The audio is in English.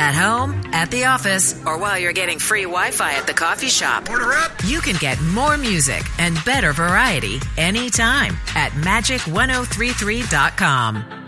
At home, at the office, or while you're getting free Wi-Fi at the coffee shop. Order up! You can get more music and better variety anytime at magic1033.com.